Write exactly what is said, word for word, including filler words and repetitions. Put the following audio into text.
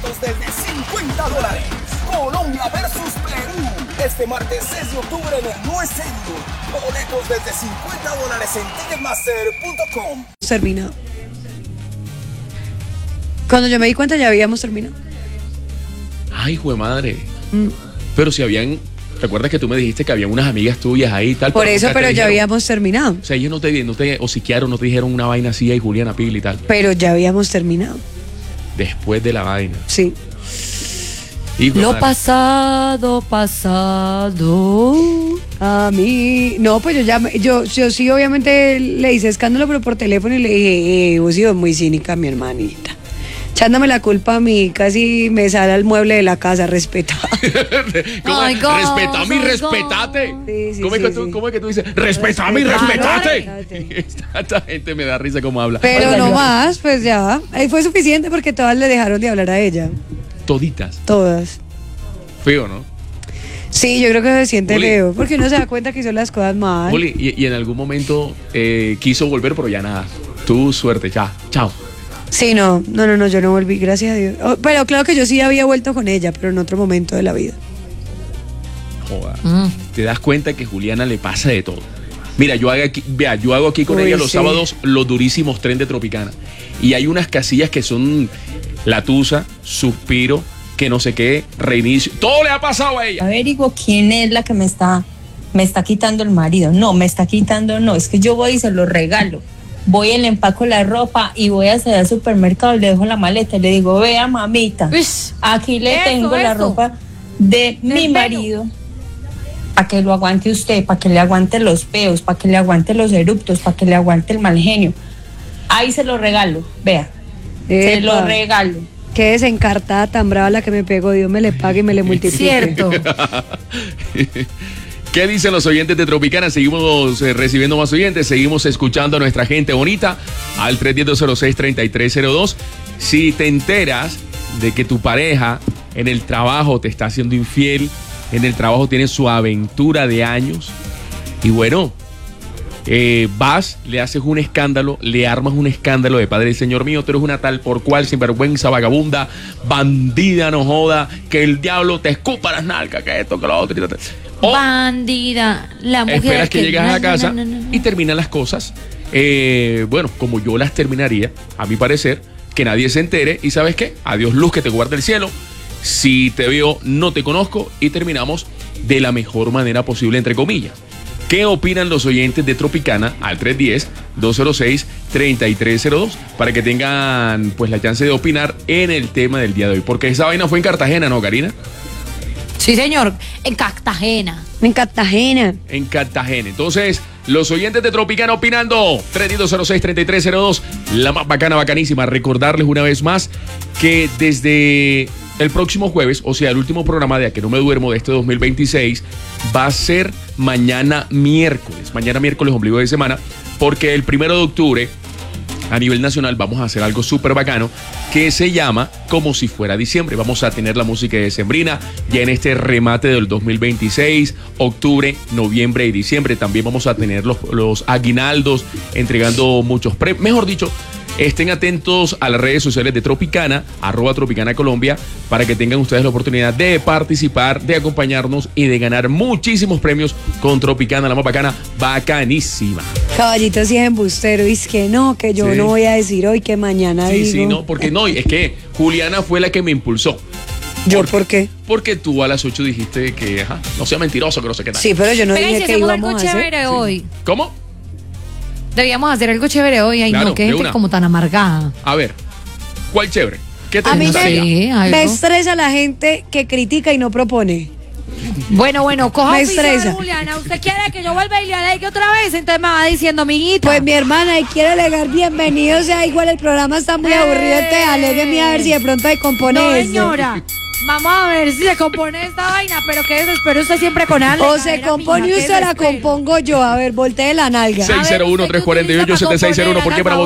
Desde cincuenta dólares. Colombia versus Perú. Este martes seis de octubre en el No Es Serio. Boletos desde cincuenta dólares en ticketmaster punto com. Terminado. Cuando yo me di cuenta ya habíamos terminado. Ay, jue madre. Mm. Pero si habían, ¿recuerdas que tú me dijiste que había unas amigas tuyas ahí y tal? Por eso, nunca te pero ya dijeron? habíamos terminado. O sea, ellos no te, no te hociquearon, no te dijeron una vaina así, ahí Juliana Pil y tal. Pero ya habíamos terminado. Después de la vaina. Sí. Hijo de Lo madre. pasado, pasado. A mí, no, pues yo ya, me- yo, yo sí obviamente le hice escándalo, pero por teléfono y le dije, eh, vos sos muy cínica, mi hermanita. Echándome la culpa a mí, casi me sale al mueble de la casa, respeta. ¿Cómo Ay, es? God, Respetame y ay, respetate. Sí, sí, ¿Cómo, es sí, que tú, sí. ¿Cómo es que tú dices? Respetame y Respetame. respetate. Esta, esta gente me da risa como habla. Pero Oiga, no yo- más, pues ya. Ahí fue suficiente porque todas le dejaron de hablar a ella. Toditas. Todas. Feo, ¿no? Sí, yo creo que se siente Juli. feo, porque uno se da cuenta que hizo las cosas mal. Juli, y, y en algún momento eh, quiso volver, pero ya nada. Tu suerte, ya. Chao. Sí, no, no, no, no, yo no volví, gracias a Dios. Oh, pero claro que yo sí había vuelto con ella, pero en otro momento de la vida. Joda. Mm. Te das cuenta que Juliana le pasa de todo. Mira, yo hago aquí, vea, yo hago aquí con Uy, ella los sí. sábados los durísimos tren de Tropicana. Y hay unas casillas que son La Tusa, Suspiro, que no sé qué, Reinicio. Todo le ha pasado a ella. Averiguo quién es la que me está, me está quitando el marido. No, me está quitando, no, es que yo voy y se lo regalo. Voy y le empaco la ropa y voy hacia el supermercado y le dejo la maleta y le digo, vea mamita, Uish. aquí le Eso, tengo la eso. ropa de mi pelo. marido. Para que lo aguante usted, para que le aguante los peos, para que le aguante los eruptos, para que le aguante el mal genio. Ahí se lo regalo, vea, se lo Epa, regalo. qué desencartada tan brava la que me pegó, Dios me le pague y me le multiplique. Cierto. ¿Qué dicen los oyentes de Tropicana? Seguimos eh, recibiendo más oyentes, seguimos escuchando a nuestra gente bonita al tres uno cero, cero seis, tres tres cero dos. Si te enteras de que tu pareja en el trabajo te está haciendo infiel, en el trabajo tiene su aventura de años, y bueno, eh, vas, le haces un escándalo, le armas un escándalo de padre y señor mío, tú eres una tal por cual, sinvergüenza, vagabunda, bandida, no joda, que el diablo te escupa las nalgas, que esto, que lo otro. y tal. O Bandida, la mujer esperas que llegas a la na, na, casa na, na, na. y terminan las cosas, eh, bueno, como yo las terminaría, a mi parecer, que nadie se entere, y ¿sabes qué? Adiós luz que te guarde el cielo, si te veo no te conozco, y terminamos de la mejor manera posible, entre comillas. ¿Qué opinan los oyentes de Tropicana al tres uno cero, dos cero seis, tres tres cero dos para que tengan pues la chance de opinar en el tema del día de hoy? Porque esa vaina fue en Cartagena, ¿no, Karina? Sí, señor, en Cartagena. En Cartagena. En Cartagena. Entonces, los oyentes de Tropicana opinando. tres uno cero seis, tres tres cero dos. La más bacana, bacanísima. Recordarles una vez más que desde el próximo jueves, o sea, el último programa de A Que No Me Duermo de este dos mil veintiséis, va a ser mañana miércoles. Mañana miércoles, ombligo de semana, porque el primero de octubre, a nivel nacional, vamos a hacer algo súper bacano que se llama Como Si Fuera Diciembre. Vamos a tener la música de decembrina ya en este remate del dos mil veintiséis, octubre, noviembre y diciembre. También vamos a tener los, los aguinaldos, entregando muchos premios. Mejor dicho, estén atentos a las redes sociales de Tropicana, arroba Tropicana Colombia, para que tengan ustedes la oportunidad de participar, de acompañarnos y de ganar muchísimos premios con Tropicana, la más bacana, bacanísima. Caballito sí es embustero, y es que no, que yo Sí. no voy a decir hoy, que mañana Sí, digo. sí, no, porque no, es que Juliana fue la que me impulsó. ¿Yo por qué? Porque tú a las ocho dijiste que, ajá, no sea mentiroso, que no sé qué tal. Sí, pero yo no Venga, y dije si que hacemos íbamos algo a hacer. chévere hoy. ¿Cómo? Debíamos hacer algo chévere hoy. Ay, Claro, no, qué de gente una. como tan amargada. A ver, ¿cuál chévere? ¿Qué te A mí gustaría? Sí, algo. me estresa la gente que critica y no propone. Bueno, bueno, coja Me oficio, estresa. Juliana. ¿Usted quiere que yo vuelva y le like otra vez? Entonces me va diciendo, amiguita. Pues mi hermana, y quiere alegar bienvenido, o sea, igual el programa está muy ¡Eh! aburrido, te alégueme a ver si de pronto hay compone No, eso. señora. Vamos a ver si se compone esta vaina, pero que desespero usted siempre con Ale. O se compone usted, la compongo yo. A ver, voltee la nalga. seis cero uno, tres cuatro ocho, siete seis cero uno, ¿por qué para